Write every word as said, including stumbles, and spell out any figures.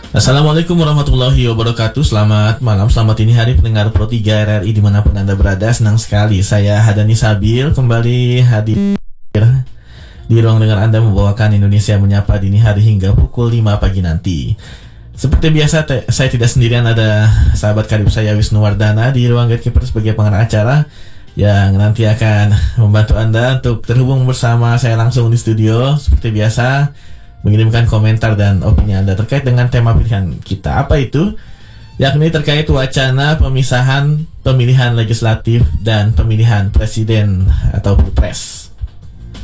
Assalamualaikum warahmatullahi wabarakatuh. Selamat malam, selamat dini hari pendengar Pro tiga R R I dimanapun Anda berada. Senang sekali saya Hadani Sabil kembali hadir di ruang dengar Anda, membawakan Indonesia Menyapa dini hari hingga pukul lima pagi nanti. Seperti biasa, te- saya tidak sendirian, ada sahabat karib saya Wisnu Wardana di ruang gatekeeper sebagai pengarah acara yang nanti akan membantu Anda untuk terhubung bersama saya langsung di studio. Seperti biasa, mengirimkan komentar dan opini Anda terkait dengan tema pilihan kita. Apa itu? Yakni terkait wacana pemisahan pemilihan legislatif dan pemilihan presiden atau pilpres.